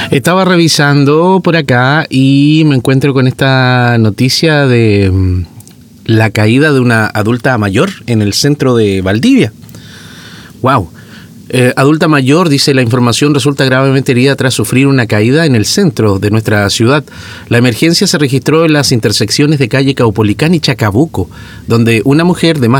Estaba revisando por acá y me encuentro con esta noticia de la caída de una adulta mayor en el centro de Valdivia. ¡Wow! Adulta mayor, dice la información, resulta gravemente herida tras sufrir una caída en el centro de nuestra ciudad. La emergencia se registró en las intersecciones de calle Caupolicán y Chacabuco, donde una mujer de más